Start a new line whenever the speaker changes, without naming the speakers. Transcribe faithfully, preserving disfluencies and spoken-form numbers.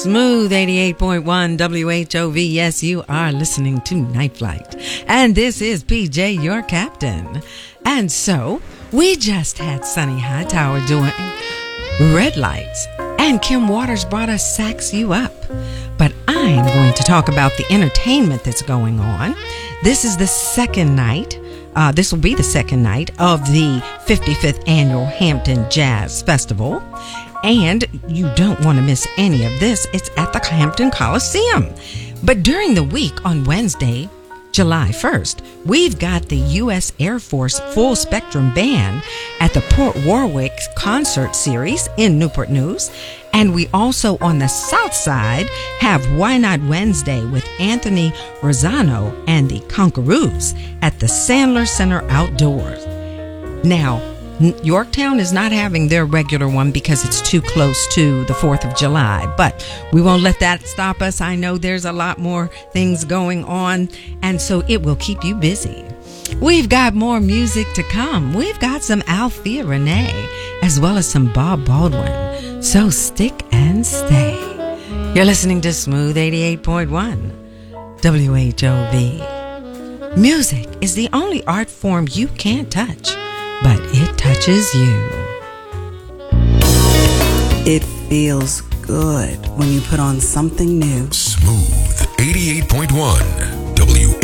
Smooth eighty-eight point one W H O V. Yes, you are listening to Night Flight. And this is P J, your captain. And so, we just had Sunny Hightower doing Red Lights. And Kim Waters brought us Sax You Up. But I'm going to talk about the entertainment that's going on. This is the second night. Uh, this will be the second night of the fifty-fifth Annual Hampton Jazz Festival. And you don't want to miss any of this. It's at the Hampton Coliseum. But during the week on Wednesday, July first, we've got the U S Air Force Full Spectrum Band at the Port Warwick Concert Series in Newport News. And we also on the south side have Why Not Wednesday with Anthony Rosano and the Conquerors at the Sandler Center Outdoors. Now, Yorktown is not having their regular one because it's too close to the fourth of July, but we won't let that stop us. I know there's a lot more things going on, and so it will keep you busy. We've got more music to come. We've got some Althea Renee, as well as some Bob Baldwin. So stick and stay. You're listening to Smooth eighty-eight point one W H O V. Music is the only art form you can't touch, but it touches you.
It feels good when you put on something new.
Smooth eighty-eight point one W